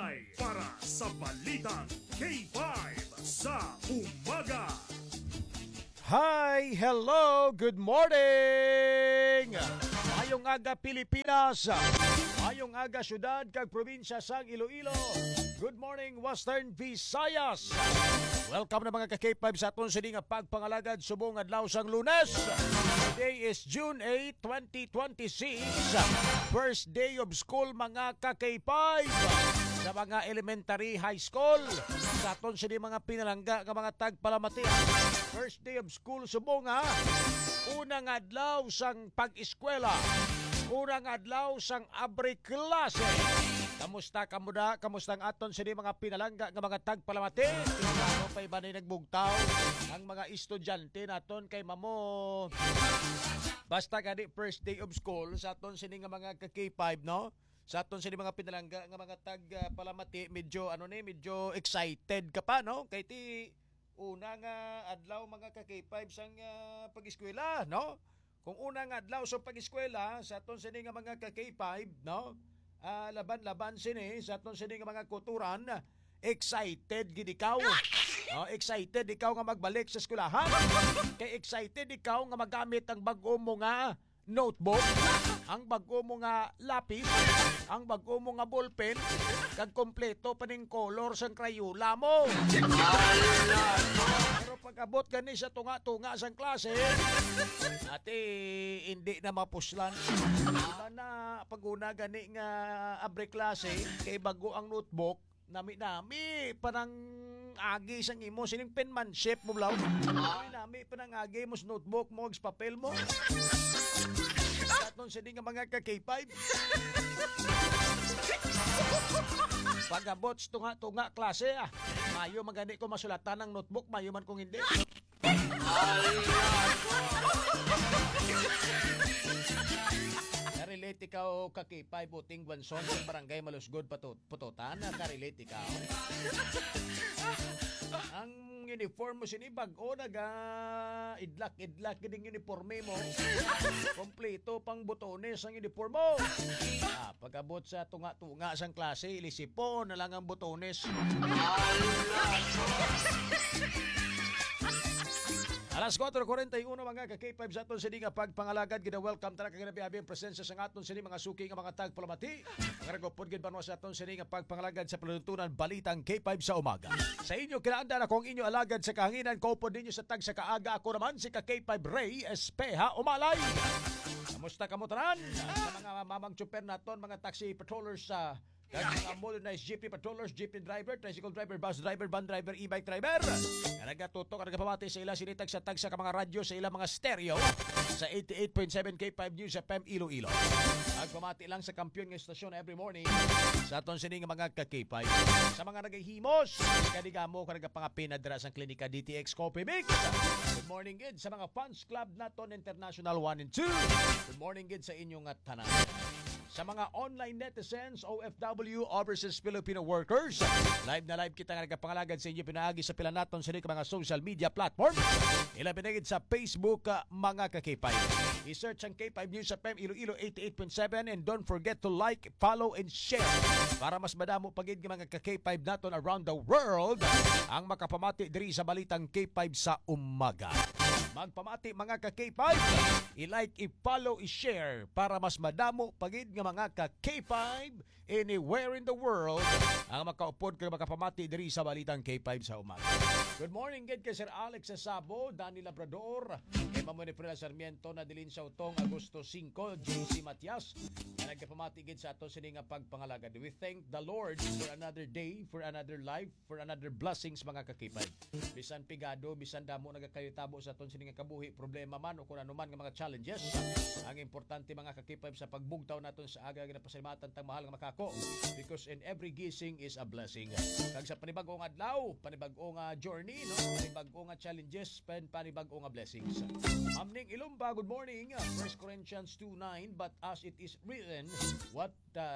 Magbabantay para sa Balitang K5 sa umaga. Hi! Hello! Good morning! Mayong aga Pilipinas! Mayong aga syudad kag probinsya sang Iloilo! Good morning Western Visayas! Welcome na mga ka-K5 sa aton sini nga pagpangalagad subong adlaw sang Lunes. Today is June 8, 2026. First day of school mga ka-K5 sa mga elementary high school. Sa aton sini mga pinalangga nga mga tagpalamati. First day of school subong ha. Unang adlaw sang pag-eskwela. Unang adlaw sang abre klase. Kamusta kamuda? Kamusta ang aton sini mga pinalangga nga mga tagpalamati? Ano pa'y ba na nagbugtaw ang mga estudyante naton kay mamo? Basta gani first day of school sa aton sini nga mga ka-K5 no? Sa aton sini mga pinalangga nga mga tagpalamati medyo medyo excited ka pa no? Kay ti una nga adlaw mga ka-K5 sang pag-eskwela no? Kung una nga adlaw sa pag-eskwela sa aton sini nga mga ka-K5 no? Laban-laban sini sa aton sini nga mga kuturan, excited gid ikaw. Excited ikaw nga magbalik sa eskwelahan. Kay excited ikaw nga magamit ang bag-o mo nga notebook, ang bag-o mo nga lapis, ang bag-o mo nga ballpen, kag kompleto pa ning color sang Crayola mo. Pero pag-abot gani sa tunga-tunga sang klase, ate hindi na mapuslan. Wala na pag-una gani nga abre klase kay bago ang notebook, nami panang agi sang imo sining penmanship mo blaw. Nami panang agi mo sa notebook mo sa papel mo. Aton sini nga mga ka-K5. Pag-abot sa tunga-tunga klase mayo magani ko masulatan ng notebook, mayo man kung hindi. Relate ikaw ka-K5 Buting Gwanson sa Barangay Malusgod Pututan, ka-relate ikaw. Ang uniform mo sini bag-o idlak giding uniforme mo. Kompleto pang butones ang uniform mo. Pag-abot sa tunga-tunga sang klase, ilisipo na lang ang butones. Alas 4:41 mga ka-K5 sa aton sini nga pagpangalagad gina-welcome tara kag ginabiyabi ang presensya sa aton sini mga suki nga mga tagpalamati. Nga nagupod gid banwa sa aton sini nga pagpangalagad sa paluntunan Balitang K5 sa umaga. Sa inyo kinaanda na kung inyo alagad sa kahanginan ko pod ninyo sa tag sa kaaga, ako naman si ka-K5 Ray Espeha Umalay. Kamusta kamo tanan? Sa mga mamang tsuper naton, mga taxi patrollers sa mga modernized jeepney patrollers, jeepney driver, tricycle driver, bus driver, van driver, e-bike driver. Nagatutok at nagpamati sa ila sinitag sa tag sa mga radyo sa ilang mga stereo sa 88.7 K5 News FM Iloilo. Nagpamati lang sa kampiyon ng estasyon every morning sa aton sining mga ka-K5. Sa mga nagahimos, kadigamo ka nagapangapin na dira sa klinika DTX Coffee Mix. Good morning gid sa mga fans club naton International 1 and 2. Good morning gid sa inyong tanan. Sa mga online netizens, OFW, overseas Filipino workers, live na live kita nga nagkapangalagad sa inyo pinaagi sa pila naton sa mga social media platform. Ilabinagid sa Facebook mga ka-K5. I-search ang K5 News FM Iloilo 88.7 and don't forget to like, follow, and share para mas madamo pagid mga ka-K5 naton around the world ang makapamati diri sa Balitang K5 sa umaga. Magpamati mga ka-K5, i-like, i-follow, i-share para mas madamo pagid nga mga ka-K5 anywhere in the world ang makaupod kay makapamati diri sa Balitang K5 sa umaga. Good morning gid kay Sir Alex Sasabo, Danny Labrador, kay Mamoy Frela Sarmiento, Nadilin Sautong, Agosto 5, JC Matias, na nagpamati gid sa ato sini nga pagpangalagad. We thank the Lord for another day, for another life, for another blessings mga ka-K5. Bisan pigado, bisan damo nagakayutabo sa aton sini nga kabuhi, problema man o kung ano man nga mga challenges. Ang importante mga ka-K5 sa pagbugtaw naton sa aga nga pasalamatan tang mahal nga makako, because in every gising is a blessing. Kag sa panibag-ong adlaw, panibag-ong journey, no? Panibag-ong challenges, panibag-ong blessings. Amning Ilumba, good morning. 1 Corinthians 2:9, but as it is written, what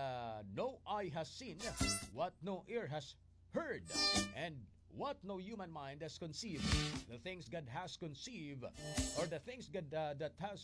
no eye has seen, what no ear has heard, and what no human mind has conceived, the things God has conceived, or the things God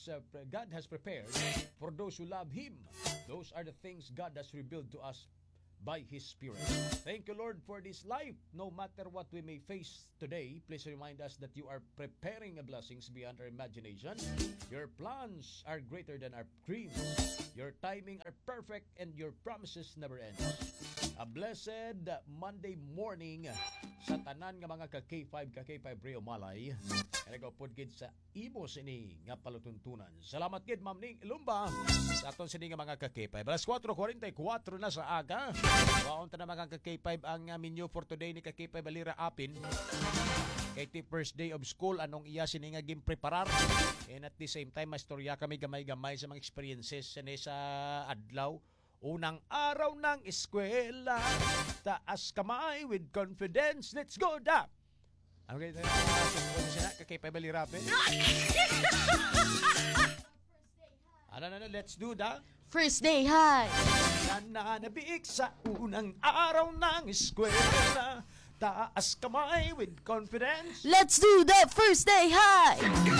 has prepared for those who love Him. Those are the things God has revealed to us by His Spirit. Thank you, Lord, for this life. No matter what we may face today, please remind us that you are preparing a blessings beyond our imagination. Your plans are greater than our dreams. Your timing are perfect and your promises never end. A blessed Monday morning sa tanan nga mga ka-K5, ka-K5 Rio Malay. Nagapod gid sa imo sini nga palutuntunan. Salamat gid Ma'am Ning Ilumba sa aton sini nga mga ka-K5. Alas 4:44 na sa aga. Waon ta na mga ka-K5 ang menu for today ni ka-K5 Balira Apin. Kay the first day of school anong iya sini nga preparar. And at the same time mastorya kami gamay-gamay sa mga experiences sa adlaw. Unang araw ng eskwela, taas kamay with confidence. Let's go da! Ano kayo na kakay Balirapin? Let's do da? First day high. Nananabiik sa unang araw ng eskwela, taas kamay with confidence. Let's do that first day high.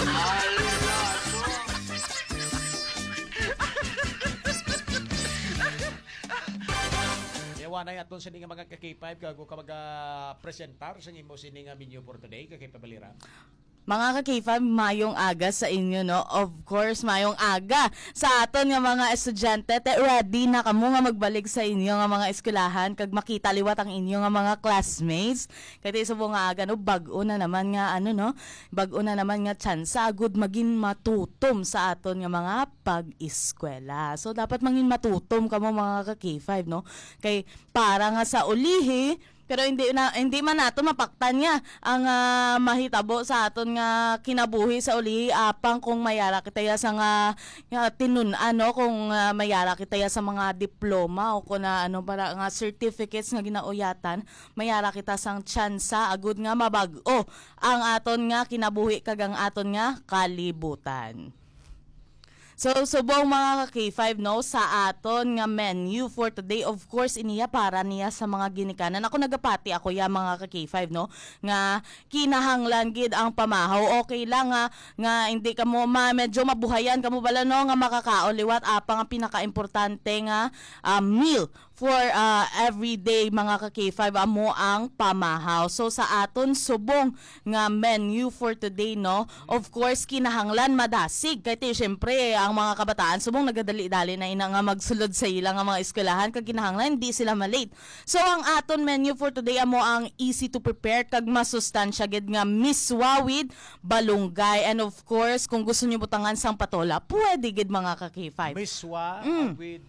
Wanay aton sa mga ka-K5 kago ka mag-presentar sa imo sini nga menu for today kay Pabalira. Mga ka-K5, mayong aga sa inyo, no? Of course, mayong aga sa aton nga mga estudyante. Ready na kamo nga magbalik sa inyo nga mga eskwelahan kag makita liwat ang inyo nga mga classmates. Kaya subo nga aga, no? Bag-o na naman nga, bag-o na naman nga tsansa agud maging matutom sa aton nga mga pag-eskwela. So, dapat maging matutom kamo mga ka-K5, no? Kay para nga sa ulihi, pero hindi man nato mapaktan nga ang mahitabo sa aton nga kinabuhi sa uli apang kung mayara kita sa nga tinun-an no kung mayara kita sa mga diploma o kung para nga certificates nga ginauyatan mayara kita sang tsansa agud nga mabag-o ang aton nga kinabuhi kag ang aton nga kalibutan. So, subong mga ka-K5, no, sa aton nga menu for today, of course, iniya para niya sa mga ginikanan. Ako nagapati ako ya mga ka-K5, no, nga kinahanglan gid ang pamahaw. Okay lang nga hindi ka mo medyo mabuhayan ka mo bala no nga makakaoliwat apa nga pinaka-importante nga meal for everyday mga ka-K5 amo ang pamahaw. So sa aton subong nga menu for today, no, of course kinahanglan madasig kay syempre ang mga kabataan subong nagadali-dali na ina nga magsulod sa ilang nga mga eskwelahan kag kinahanglan hindi sila malate. So ang aton menu for today amo ang easy to prepare kag masustansya gid nga miswa with balunggay, and of course kung gusto niyo butangan sang patola pwede gid mga ka-K5 miswa with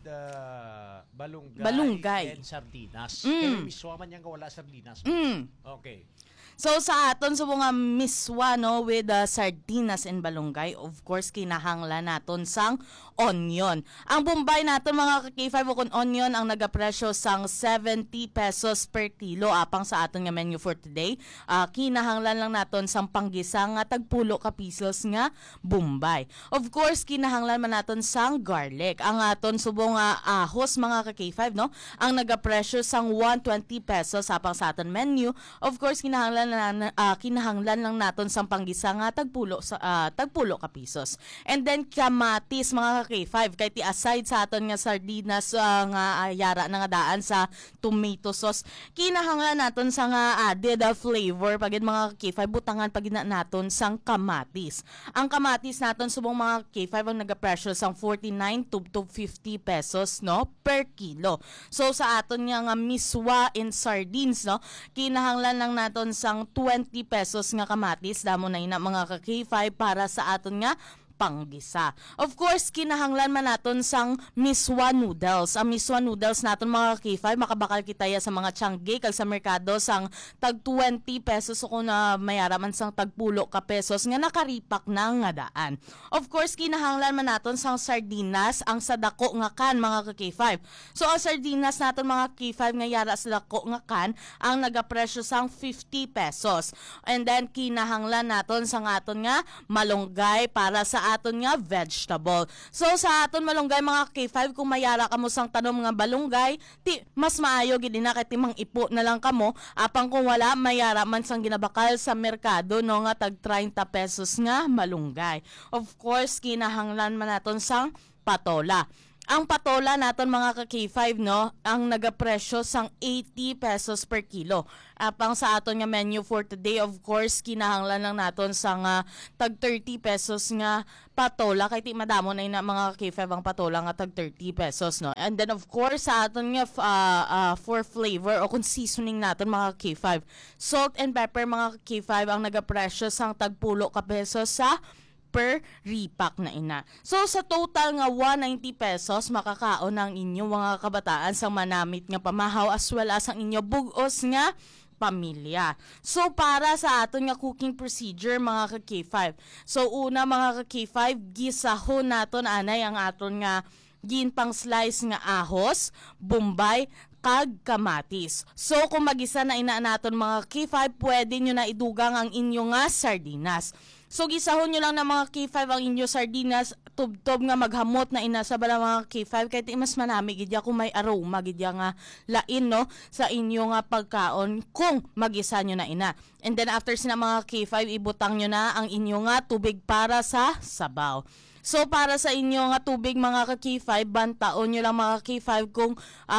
balunggay and sardinas. Kaya miswa man yan wala sardinas. Okay. So sa aton subong nga miswa no with sardinas and balunggay, of course kinahanglan naton sang onion. Ang Bombay naton mga ka-K5 kun onion ang nagapresyo sang 70 pesos per kilo apang sa aton nga menu for today. Kinahanglan lang naton sang panggisa nga tagpulo ka pesos nga Bombay. Of course kinahanglan man naton sang garlic. Ang aton subong nga ahos mga ka-K5 no ang nagapresyo sang 120 pesos apang sa aton menu. Of course kinahanglan lang naton sang panggisa nga tagpulo ka pesos. And then kamatis mga ka-K5 kay ti aside sa aton nga sardinas nga yara na nga daan sa tomato sauce, kinahanglan naton sa nga added flavor pagid mga ka-K5 butangan pagid naton sang kamatis. Ang kamatis naton subong mga ka-K5 ang nagapresyo sang 49 to 50 pesos no per kilo. So sa aton nga miswa in sardines no kinahanglan lang naton sang 20 pesos nga kamatis damo na ina mga ka-K5 para sa aton nga panggisa. Of course, kinahanglan man naton sang miswa noodles. Ang miswa noodles naton mga ka-K5 makabakal kita ya sa mga tiangge kag sa merkado sang tag 20 pesos o kung mayara man sang tagpulo ka pesos nga nakaripak na nga daan. Of course, kinahanglan man naton sang sardinas ang sa dako nga kan mga ka-K5. So ang sardinas naton mga ka-K5 nga yara sa dako nga kan ang nagapresyo sang 50 pesos. And then kinahanglan naton sang aton nga malunggay para sa aton nga vegetable. So sa aton malunggay mga K5 kung mayara kamo sang tanom nga balunggay, mas maayo gid na kay timang ipo na lang kamo apang kung wala mayara man sang ginabakal sa merkado no nga tag 30 pesos nga malunggay. Of course kinahanglan man naton sang patola. Ang patola naton mga ka-K5 no, ang nagapresyo sang 80 pesos per kilo. Apang sa aton nga menu for today, of course, kinahanglan lang naton sang tag 30 pesos nga patola kay ti madamo na ina mga ka-K5 ang patola nga tag 30 pesos no. And then of course sa aton nga for flavor o kung seasoning naton mga ka-K5, salt and pepper mga ka-K5 ang nagapresyo sang tag 10 ka pesos sa per repack na ina. So sa total nga 190 pesos makakaon ang inyo mga kabataan sa manamit nga pamahaw as well as ang inyo bugos nga pamilya. So para sa aton nga cooking procedure mga ka-K5. So una mga ka-K5, gisahon naton anay ang aton nga ginpang slice nga ahos, bombay, kag kamatis. So kung magisa na ina naton mga K5, pwede nyo na idugang ang inyo nga sardinas. So gisahon nyo lang na mga K5 ang inyo sardinas, tubtob nga maghamot na ina sa bala mga K5 kay ti mas manami gidya kung may aroma gidya nga lain no sa inyo nga pagkaon kung magisa nyo na ina. And then after sina mga K5, ibutang nyo na ang inyo nga tubig para sa sabaw. So para sa inyo nga tubig mga ka-K5, bantaon nyo lang mga K5 kung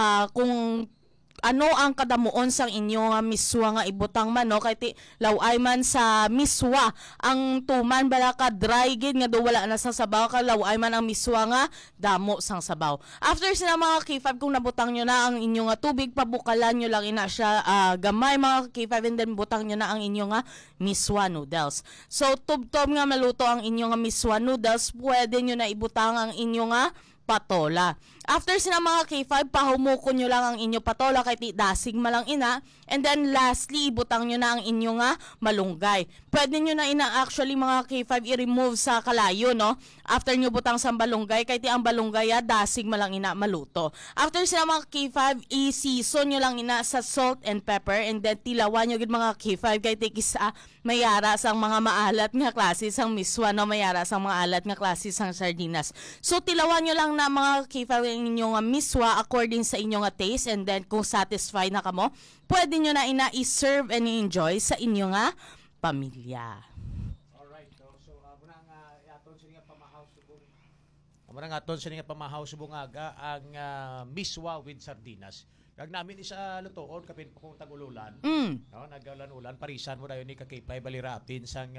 ano ang kadamuon sang inyo nga miswa nga ibutang man no kay ti laway man sa miswa ang tuman bala ka dry gid nga do wala na sa sabaw ka laway man ang miswa nga damo sang sabaw. After sina mga K5 kung nabutang nyo na ang inyo nga tubig, pabukalan nyo lang ina siya gamay mga K5 and then butang nyo na ang inyo nga miswa noodles. So tubtob nga maluto ang inyo nga miswa noodles, pwede nyo na ibutang ang inyo nga patola. After sina mga K5, pahumukon nyo lang ang inyo patola kay ti dasig malang ina. And then lastly, ibutang nyo na ang inyo nga malunggay. Pwede nyo na ina actually mga K5 i-remove sa kalayo no. After nyo butang sa balunggay kay ti ang balunggay dasig malang ina maluto. After sina mga K5, i-season nyo lang ina sa salt and pepper and then tilawan nyo gid mga K5 kay ti kisa mayara sang mga maalat nga klase sang miswa no, mayara sang mga alat nga klase sang sardinas. So tilawan nyo lang na mga K5 ang inyo nga miswa according sa inyo nga taste and then kung satisfied na kamo, pwede nyo na ina i-serve and i-enjoy sa inyo nga pamilya. Alright, so muna nga aton sini nga pamahaw subong. Muna nga aton sini nga pamahaw subong aga ang miswa with sardinas. Kag namin isa lutoon kapin kung tagululan. No, nagalan-ulan parisan mo dayon ni kakipay balirapin sang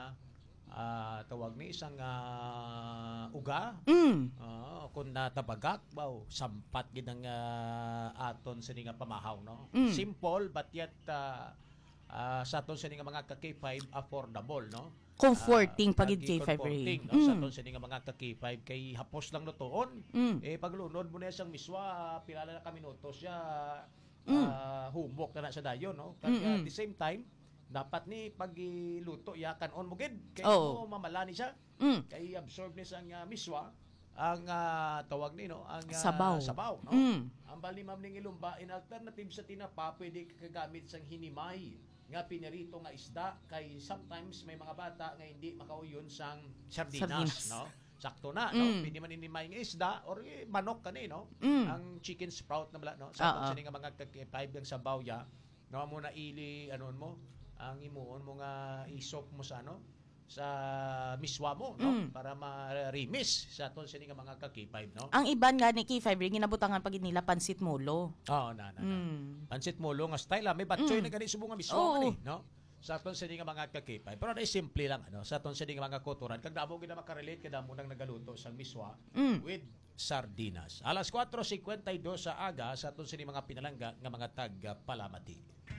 tawag ni isang uga. Kung natabagak baw sampat gid ang aton sini nga pamahaw no. Simple but yet sa aton sini nga mga ka-K5 affordable no. Comforting pagid K5 comforting no? Sa aton sini nga mga ka-K5 kay hapos lang lutoon. Paglunod mo na siyang miswa pila na ka minutos siya humok na sa dayon no. Kag at the same time dapat ni pagiluto yakan on mo gid kay mo mamalani siya. Kay absorb ni sang miswa ang tawag ni no ang sabaw no. Ang balimam ning ilumba in alternative sa tinapa pwede kagamit sang hinimay nga pinirito nga isda kay sometimes may mga bata nga hindi makauyon sang sardinas. No. Sakto na no, pwede man hinimay nga isda or manok kani no. Ang chicken sprout na bala no. Sa nga mga K5 ang sabaw ya no mo na ili anon mo ang imuon mo nga isop mo sa ano sa miswa mo no para ma-remis sa aton sini nga mga ka-K5 no. Ang iban nga ni K5 ring ginabutangan pag nila pansit mulo. Na. Pansit mulo nga style may batchoy na gani subong nga miswa ni no. Sa aton sini nga mga ka-K5 pero dai simple lang ano sa aton sini nga mga kuturan kag damo gid makarelate kada mo nang nagaluto sa miswa with sardinas. Alas 4:52 sa aga sa aton sini mga pinalangga nga mga tag Palamati.